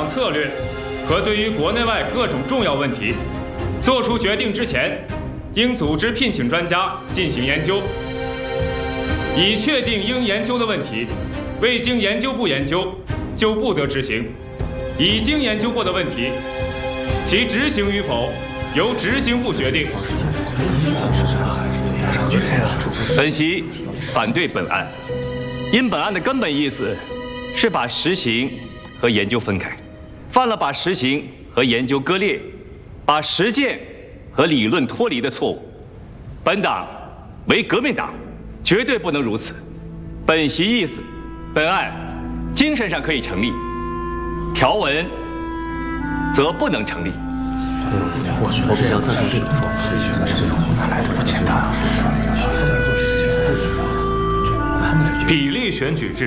党策略和对于国内外各种重要问题做出决定之前，应组织聘请专家进行研究，以确定应研究的问题。未经研究部研究，就不得执行；已经研究过的问题，其执行与否由执行部决定。 本席反对本案，因本案的根本意思是把实行和研究分开，犯了把实行和研究割裂、把实践和理论脱离的错误。本党为革命党，绝对不能如此。本席意思，本案精神上可以成立，条文则不能成立。 我比较赞成这种说法，哪来的不简单啊？ 比例选举制